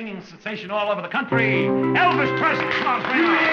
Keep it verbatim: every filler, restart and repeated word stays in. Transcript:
singing sensation all over the country. Elvis Presley. Come on, bring it on.